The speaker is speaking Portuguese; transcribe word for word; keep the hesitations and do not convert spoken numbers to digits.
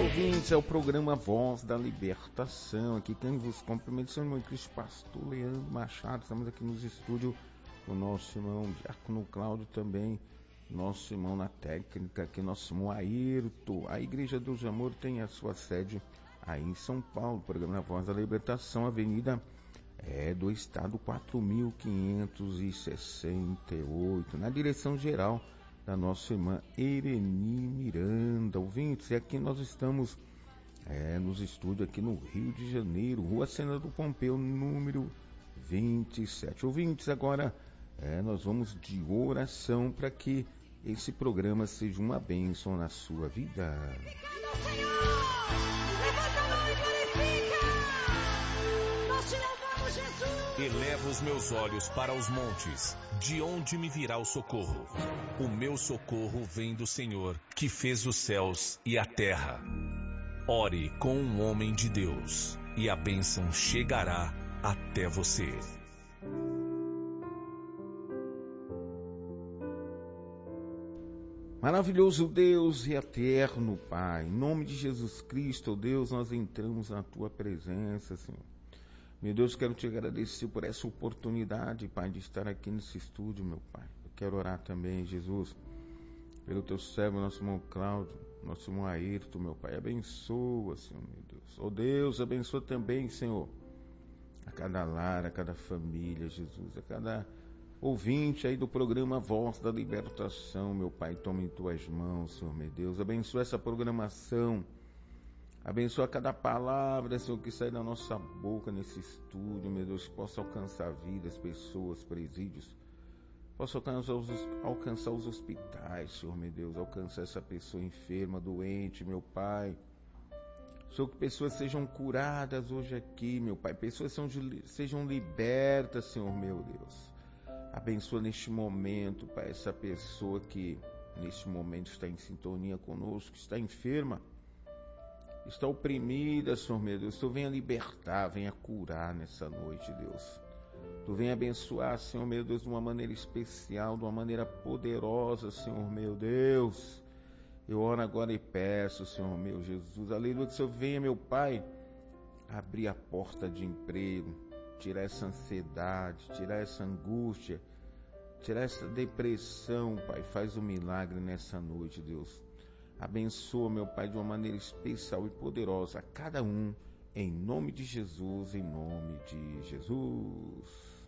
ouvintes, é o programa Voz da Libertação. Aqui quem vos cumprimenta é o irmão Cristo Pastor Leandro Machado. Estamos aqui nos estúdios com o nosso irmão Diácono Cláudio também, nosso irmão na técnica, aqui nosso irmão Ayrton. A Igreja do Amor tem a sua sede aí em São Paulo. O programa Voz da Libertação, Avenida é, do Estado quatro mil quinhentos e sessenta e oito, na direção geral da nossa irmã Ereni Miranda. Ouvintes, e aqui nós estamos é, nos estúdios aqui no Rio de Janeiro, Rua Senador Pompeu, número vinte e sete. Ouvintes, agora é, nós vamos de oração para que esse programa seja uma bênção na sua vida. Elevo os meus olhos para os montes, de onde me virá o socorro? O meu socorro vem do Senhor, que fez os céus e a terra. Ore com um homem de Deus, e a bênção chegará até você. Maravilhoso Deus e eterno Pai, em nome de Jesus Cristo, oh Deus, nós entramos na Tua presença, Senhor. Meu Deus, quero Te agradecer por essa oportunidade, Pai, de estar aqui nesse estúdio, meu Pai. Eu quero orar também, Jesus, pelo Teu servo, nosso irmão Cláudio, nosso irmão Ayrton, meu Pai. Abençoa, Senhor, meu Deus. Oh Deus, abençoa também, Senhor, a cada lar, a cada família, Jesus, a cada ouvinte aí do programa Voz da Libertação, meu Pai. Toma em Tuas mãos, Senhor, meu Deus. Abençoa essa programação. Abençoa cada palavra, Senhor, que sai da nossa boca nesse estúdio, meu Deus, que possa alcançar vidas, pessoas, presídios, possa alcançar os, alcançar os hospitais, Senhor, meu Deus, alcançar essa pessoa enferma, doente, meu Pai. Senhor, que pessoas sejam curadas hoje aqui, meu Pai, pessoas sejam, sejam libertas, Senhor, meu Deus. Abençoa neste momento, Pai, essa pessoa que neste momento está em sintonia conosco, está enferma, está oprimida, Senhor meu Deus. Tu venha libertar, venha curar nessa noite, Deus. Tu venha abençoar, Senhor meu Deus, de uma maneira especial, de uma maneira poderosa, Senhor meu Deus. Eu oro agora e peço, Senhor meu Jesus, aleluia, que o Senhor venha, meu Pai, abrir a porta de emprego, tirar essa ansiedade, tirar essa angústia, tirar essa depressão, Pai. Faz um milagre nessa noite, Deus. Abençoa, meu Pai, de uma maneira especial e poderosa a cada um, em nome de Jesus, em nome de Jesus.